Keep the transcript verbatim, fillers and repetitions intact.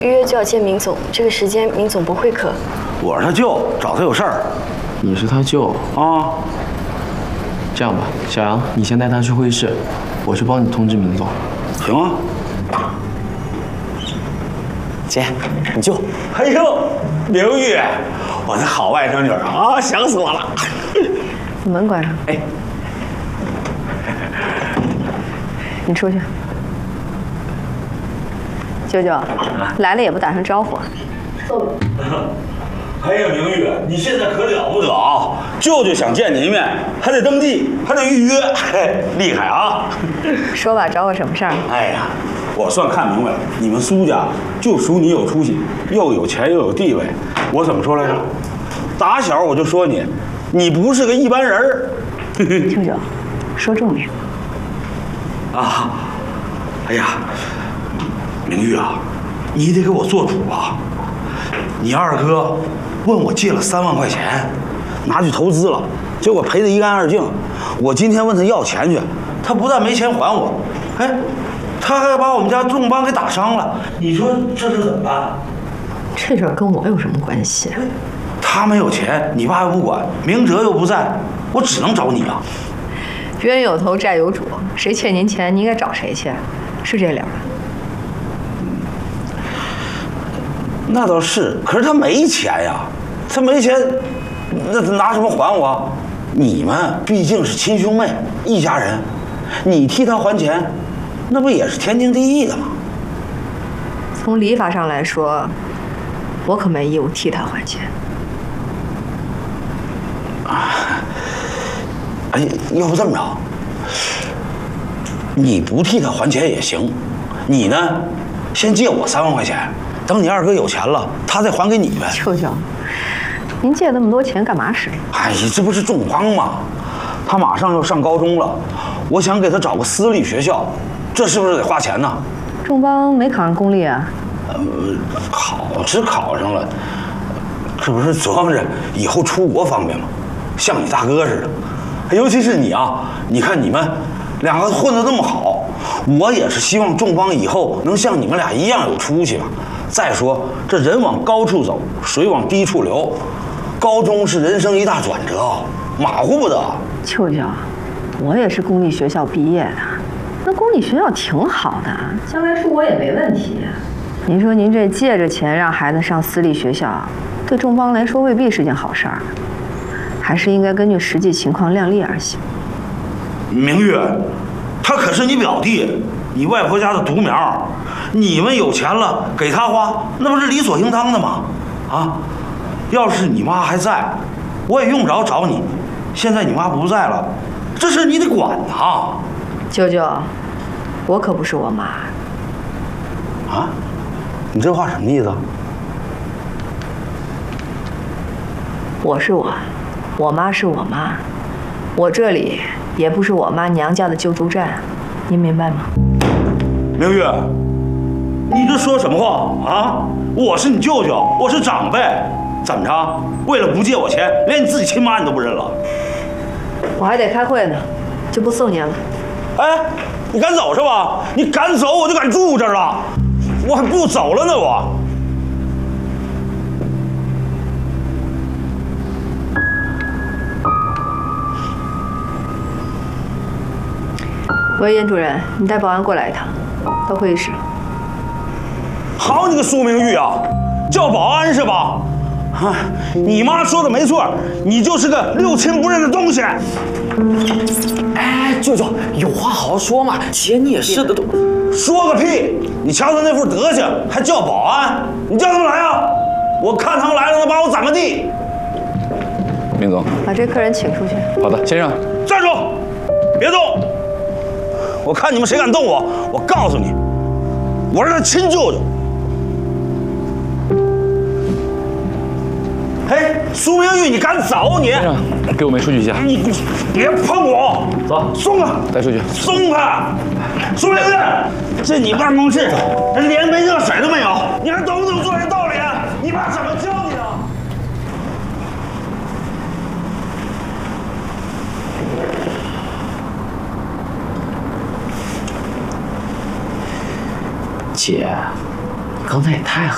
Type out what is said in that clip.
预约就要见明总，这个时间明总不会客。 我是他舅，找他有事儿。 你是他舅啊？ 这样吧，小杨，你先带他去会议室，我去帮你通知明总。 行啊。 姐，你舅。 哎呦，明玉，我的好外甥女啊，想死我了。 门关上。 哎， 你出去。舅舅，来了也不打声招呼。 走。哎呀，明玉，你现在可了不得啊！舅舅想见你一面，还得登记，还得预约，嘿，厉害啊！ 说吧，找我什么事儿？ 哎呀，我算看明白了，你们苏家就属你有出息，又有钱又有地位。我怎么说来着？打小我就说你，你不是个一般人儿。 舅舅，说重点。 啊，哎呀，明玉啊，你得给我做主啊！你二哥问我借了三万块钱，拿去投资了，结果赔得一干二净。我今天问他要钱去，他不但没钱还我，哎，他还把我们家众邦给打伤了。你说这是怎么办？ 这事儿跟我有什么关系？ 他没有钱，你爸又不管，明哲又不在，我只能找你啊。 冤有头债有主，谁欠您钱，你应该找谁去，是这理儿吧？ 那倒是，可是他没钱呀，他没钱，那他拿什么还我？你们毕竟是亲兄妹，一家人，你替他还钱，那不也是天经地义的吗？ 从礼法上来说，我可没义务替他还钱。 啊，哎，要不这么着，你不替他还钱也行，你呢，先借我三万块钱。等你二哥有钱了，他再还给你呗。 舅舅，您借那么多钱干嘛使？ 哎呀，这不是众邦吗？他马上要上高中了，我想给他找个私立学校，这是不是得花钱呢？ 众邦没考上公立啊？ 呃，考是考上了，这不是琢磨着以后出国方便吗？像你大哥似的，尤其是你啊，你看你们两个混得那么好，我也是希望众邦以后能像你们俩一样有出息嘛。再说，这人往高处走，水往低处流，高中是人生一大转折，马虎不得。 舅舅，我也是公立学校毕业的，那公立学校挺好的，将来出国也没问题。您说您这借着钱让孩子上私立学校，对众邦来说未必是件好事儿，还是应该根据实际情况量力而行。 明玉，他可是你表弟，你外婆家的独苗。你们有钱了给他花，那不是理所应当的吗？啊，要是你妈还在，我也用不着找你。现在你妈不在了，这事你得管呐。 舅舅，我可不是我妈。 啊？你这话什么意思？ 我是我，我妈是我妈，我这里也不是我妈娘家的救助站，您明白吗？ 明玉。你这说什么话啊？我是你舅舅，我是长辈，怎么着？为了不借我钱，连你自己亲妈你都不认了？ 我还得开会呢，就不送您了。 哎，你敢走是吧？你敢走，我就敢住这儿了，我还不走了呢我。 喂，严主任，你带保安过来一趟，到会议室。 好你个苏明玉啊，叫保安是吧？啊，你妈说的没错，你就是个六亲不认的东西。 哎，舅舅，有话好好说嘛，姐你也是的都。 说个屁！你瞧他那副德行，还叫保安？你叫他们来啊！我看他们来了能把我怎么地？ 明总， 把这客人请出去。 好的，先生。 站住！别动！我看你们谁敢动我，我告诉你，我是他亲舅舅。哎，苏明玉，你敢走你？ 先生，给我们出去一下。 你你别碰我！ 走， 松开！ 带出去。 松开！苏明玉，这你办公室，人连杯热水都没有，你还懂不懂做人道理？你爸怎么教你的？ 姐，刚才也太狠